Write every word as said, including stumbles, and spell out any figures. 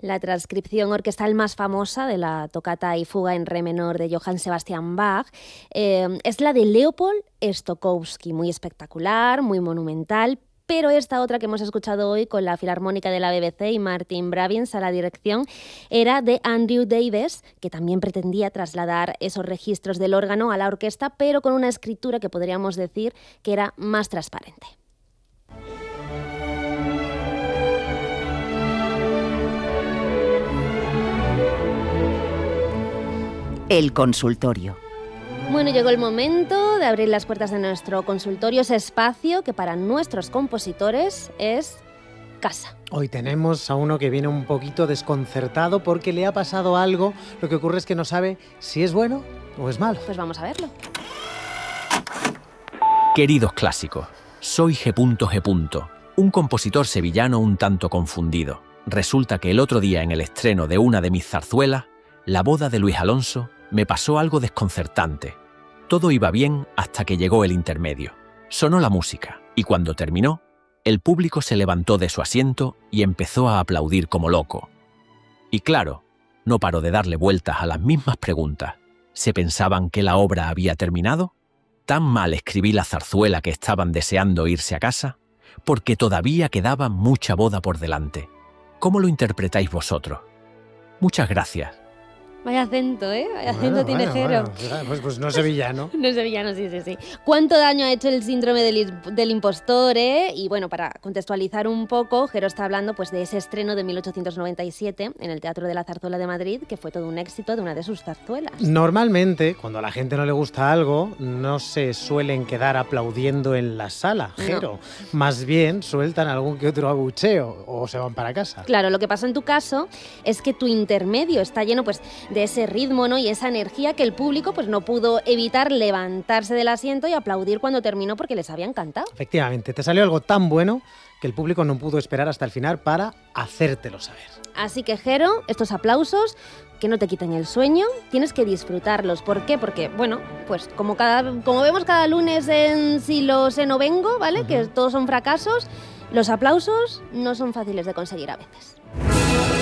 La transcripción orquestal más famosa de la tocata y fuga en re menor de Johann Sebastian Bach eh, es la de Leopold Stokowski, muy espectacular, muy monumental, pero esta otra que hemos escuchado hoy con la Filarmónica de la B B C y Martin Bravins a la dirección era de Andrew Davies, que también pretendía trasladar esos registros del órgano a la orquesta, pero con una escritura que podríamos decir que era más transparente. El consultorio. Bueno, llegó el momento de abrir las puertas de nuestro consultorio, ese espacio que para nuestros compositores es casa. Hoy tenemos a uno que viene un poquito desconcertado porque le ha pasado algo. Lo que ocurre es que no sabe si es bueno o es malo. Pues vamos a verlo. Queridos clásicos, soy G. G., un compositor sevillano un tanto confundido. Resulta que el otro día en el estreno de una de mis zarzuelas, La boda de Luis Alonso, me pasó algo desconcertante. Todo iba bien hasta que llegó el intermedio. Sonó la música y cuando terminó, el público se levantó de su asiento y empezó a aplaudir como loco. Y claro, no paró de darle vueltas a las mismas preguntas. ¿Se pensaban que la obra había terminado? ¿Tan mal escribí la zarzuela que estaban deseando irse a casa? Porque todavía quedaba mucha boda por delante. ¿Cómo lo interpretáis vosotros? Muchas gracias. Vaya acento, ¿eh? Vaya Bueno, acento tiene bueno, Jero. bueno, pues, pues no sevillano. No es sevillano, sí, sí, sí. ¿Cuánto daño ha hecho el síndrome del, del impostor, eh? Y bueno, para contextualizar un poco, Jero está hablando pues, de ese estreno de mil ochocientos noventa y siete en el Teatro de la Zarzuela de Madrid, que fue todo un éxito de una de sus zarzuelas. Normalmente, cuando a la gente no le gusta algo, no se suelen quedar aplaudiendo en la sala, Jero. No. Más bien sueltan algún que otro abucheo o se van para casa. Claro, lo que pasa en tu caso es que tu intermedio está lleno pues, de ese ritmo, ¿no? Y esa energía que el público pues, no pudo evitar levantarse del asiento y aplaudir cuando terminó porque les había encantado. Efectivamente, te salió algo tan bueno que el público no pudo esperar hasta el final para hacértelo saber. Así que, Jero, estos aplausos que no te quiten el sueño, tienes que disfrutarlos. ¿Por qué? Porque, bueno, pues como, cada, como vemos cada lunes en Si lo sé no vengo, ¿vale? Uh-huh. Que todos son fracasos, los aplausos no son fáciles de conseguir a veces.